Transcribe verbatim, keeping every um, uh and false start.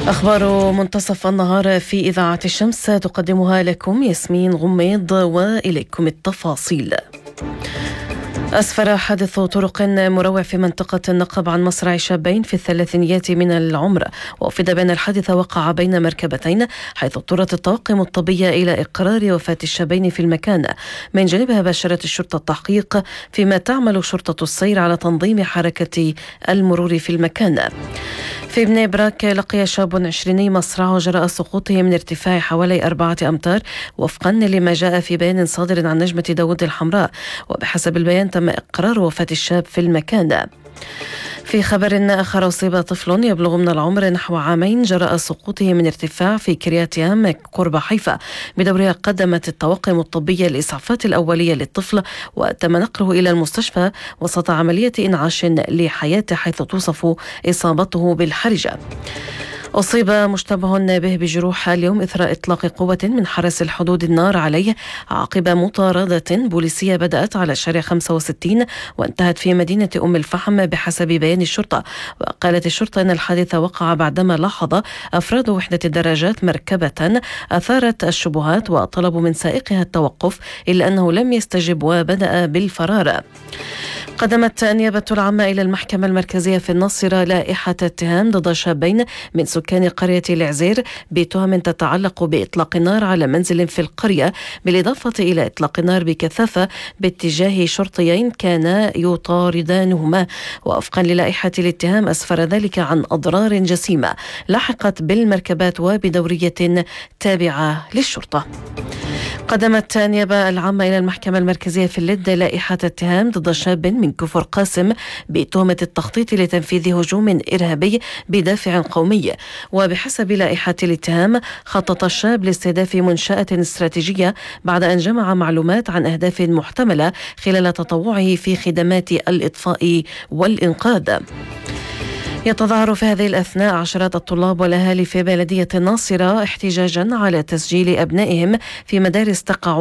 أخبار منتصف النهار في إذاعة الشمس تقدمها لكم ياسمين غميض، وإليكم التفاصيل. أسفر حادث طرق مروع في منطقة النقب عن مصرع شابين في الثلاثينيات من العمر، وأفيد بأن الحادث وقع بين مركبتين، حيث اضطرت الطواقم الطبية إلى إقرار وفاة الشابين في المكان. من جانبها باشرت الشرطة التحقيق، فيما تعمل شرطة السير على تنظيم حركة المرور في المكان. في بني براك لقي شاب عشريني مصرعه جراء سقوطه من ارتفاع حوالي أربعة أمتار، وفقا لما جاء في بيان صادر عن نجمة داود الحمراء، وبحسب البيان تم إقرار وفاة الشاب في المكان. في خبر آخر، أصيب طفل يبلغ من العمر نحو عامين جراء سقوطه من ارتفاع في كرياتيام قرب حيفا، بدورها قدمت الطواقم الطبية الإسعافات الأولية للطفل، وتم نقله إلى المستشفى وسط عملية إنعاش لحياته، حيث توصف إصابته بالحرجة. أصيب مشتبه به بجروح اليوم إثر إطلاق قوة من حرس الحدود النار عليه عقب مطاردة بوليسية بدأت على شارع خمسة وستين وانتهت في مدينة أم الفحم بحسب بيان الشرطة. وقالت الشرطة أن الحادث وقع بعدما لاحظ أفراد وحدة الدراجات مركبة أثارت الشبهات وطلبوا من سائقها التوقف، إلا أنه لم يستجب وبدأ بالفرار. قدمت النيابة العامة إلى المحكمة المركزية في الناصرة لائحة اتهام ضد شابين من سكان قرية العزير بتهم تتعلق بإطلاق النار على منزل في القرية، بالإضافة إلى إطلاق النار بكثافة باتجاه شرطيين كانا يطاردانهما. ووفقا للائحة الاتهام أسفر ذلك عن أضرار جسيمة لحقت بالمركبات وبدورية تابعة للشرطة. قدمت النيابة العامة إلى المحكمة المركزية في اللد لائحة اتهام ضد شاب من كفر قاسم بتهمة التخطيط لتنفيذ هجوم إرهابي بدافع قومي. وبحسب لائحة الاتهام خطط الشاب لاستهداف منشأة استراتيجية بعد أن جمع معلومات عن أهداف محتملة خلال تطوعه في خدمات الإطفاء والإنقاذ. يتظاهر في هذه الأثناء عشرات الطلاب والأهالي في بلدية الناصرة احتجاجا على تسجيل أبنائهم في مدارس تقع